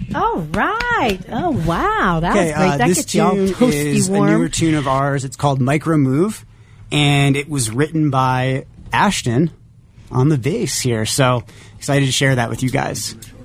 Oh, right. Oh, wow. That was great. That this gets you all tune toasty is warm. a newer tune of ours. It's called Micro Move, and it was written by Ashton on the bass here. So excited to share that with you guys.